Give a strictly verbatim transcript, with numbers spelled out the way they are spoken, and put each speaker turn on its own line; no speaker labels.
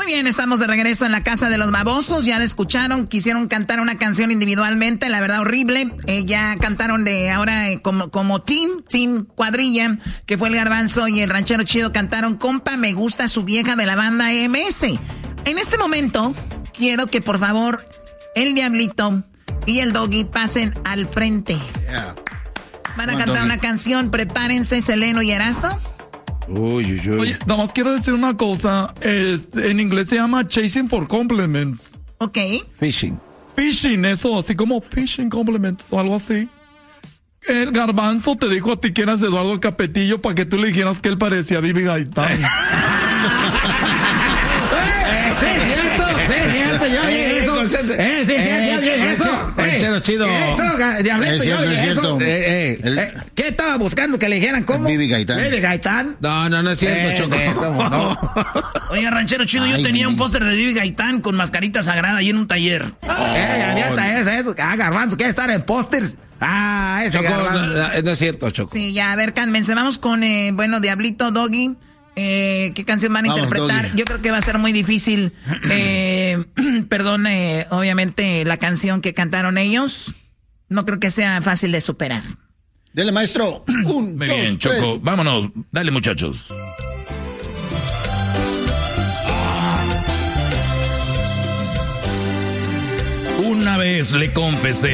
bien, estamos de regreso en la casa de los babosos. Ya la escucharon, quisieron cantar una canción individualmente, la verdad horrible. Eh, ya cantaron de ahora eh, como, como team, team cuadrilla, que fue el Garbanzo y el Ranchero Chido, cantaron Compa, me gusta su vieja de la banda M S. En este momento, quiero que por favor el Diablito y el Doggy pasen al frente.
Yeah.
Van a cantar una canción, prepárense, Seleno y Erasto.
Uy, uy, uy.
Oye, nada más quiero decir una cosa. Es, en inglés se llama Chasing for Compliments.
Ok.
Fishing.
Fishing, eso, así como Fishing Compliments o algo así. El Garbanzo te dijo a ti que eras Eduardo Capetillo para que tú le dijeras que él parecía a Vivi Gaitán.
Sí, es cierto, sí, es cierto, yo dije eso. Eh, sí, es cierto, yo dije eso.
Ranchero Chido.
Diablito, yo dije eso.
Eh, eh,
Eh, ¿Qué estaba buscando que le dijeran cómo?
Vivi Gaitán.
Vivi Gaitán.
No, no, no es cierto,
Eh,
Choco.
sí, ¿cómo no?
Oye, Ranchero Chido,
Ay,
yo tenía
mi-
un póster de Vivi Gaitán con mascarita sagrada ahí en un taller.
Eh, había hasta eso, eso. Ah, Garbanzo, ¿quieres estar en pósters? Ah, ese
Choco,
Garbanzo.
no, no, no es cierto, Choco.
Sí, ya, a ver, cálmense. Vamos con, eh, bueno, Diablito, Doggy. Eh, ¿Qué canción van a
Vamos,
interpretar?
Doggy.
Yo creo que va a ser muy difícil. Eh, perdón, eh, obviamente, la canción que cantaron ellos. No creo que sea fácil de superar.
Dele, maestro. Un,
Muy
dos,
bien,
tres.
Choco. Vámonos. Dale, muchachos. Una vez le confesé